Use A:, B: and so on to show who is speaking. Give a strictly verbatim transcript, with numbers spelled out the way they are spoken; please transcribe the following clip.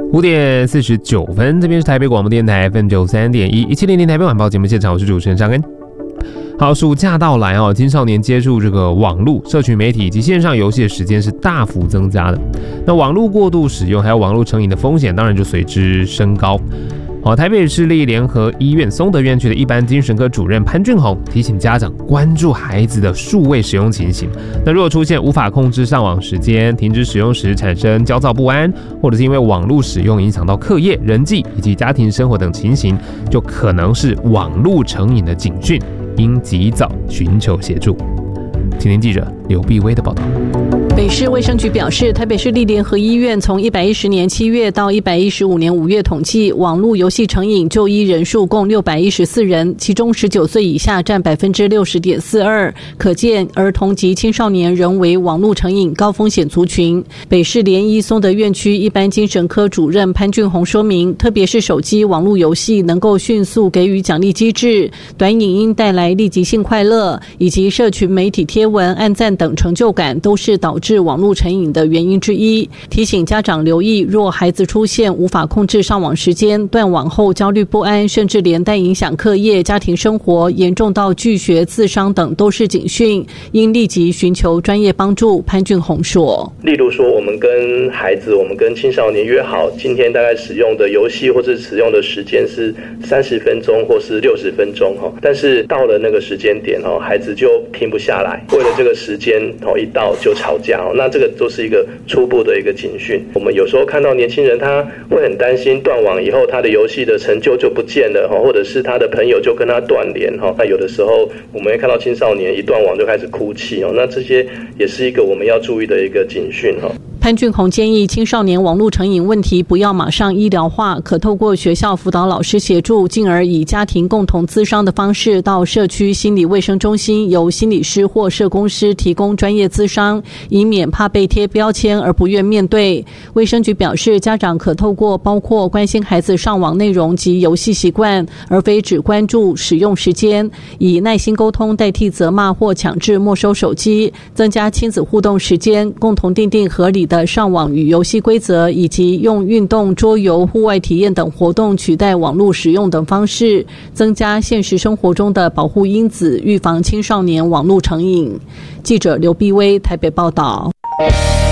A: 五点四十九分，这边是台北广播电台 F M 九十三点一，一七零零台北晚报节目现场，我是主持人张恩。好，暑假到来哦，青少年接触这个网络、社群媒体以及线上游戏的时间是大幅增加的。那网络过度使用，还有网络成瘾的风险，当然就随之升高。好，台北市立联合医院松德院区的一般精神科主任潘俊宏提醒家长关注孩子的数位使用情形。那如果出现无法控制上网时间、停止使用时产生焦躁不安，或者是因为网络使用影响到课业、人际以及家庭生活等情形，就可能是网络成瘾的警讯，应及早寻求协助。请听记者刘碧薇的报道。
B: 北市卫生局表示，台北市立联合医院从一百一十年七月到一百一十五年五月统计，网络游戏成瘾就医人数共六百一十四人，其中十九岁以下占 百分之六十点四二， 可见儿童及青少年仍为网络成瘾高风险族群。北市联医松德院区一般精神科主任潘俊宏说明，特别是手机网络游戏能够迅速给予奖励机制，短影音带来立即性快乐，以及社群媒体贴文、按赞等成就感，都是导致网络成瘾的原因之一。提醒家长留意，若孩子出现无法控制上网时间、断网后焦虑不安，甚至连带影响课业、家庭生活，严重到拒学、自伤等，都是警讯，应立即寻求专业帮助。潘俊宏说，
C: 例如说我们跟孩子、我们跟青少年约好，今天大概使用的游戏或者使用的时间是三十分钟或是六十分钟，但是到了那个时间点，孩子就停不下来，为了这个时间一到就吵架，那这个都是一个初步的一个警讯。我们有时候看到年轻人他会很担心断网以后他的游戏的成就就不见了，或者是他的朋友就跟他断联，那有的时候我们会看到青少年一断网就开始哭泣，那这些也是一个我们要注意的一个警讯。
B: 潘俊宏建议青少年网络成瘾问题不要马上医疗化，可透过学校辅导老师协助，进而以家庭共同咨商的方式到社区心理卫生中心，由心理师或社工师提供专业咨商，以免怕被贴标签而不愿面对。卫生局表示，家长可透过包括关心孩子上网内容及游戏习惯，而非只关注使用时间，以耐心沟通代替责骂或强制没收手机，增加亲子互动时间，共同订定合理的上网与游戏规则，以及用运动、桌游、户外体验等活动取代网络使用等方式，增加现实生活中的保护因子，预防青少年网络成瘾。记者刘碧薇台北报道。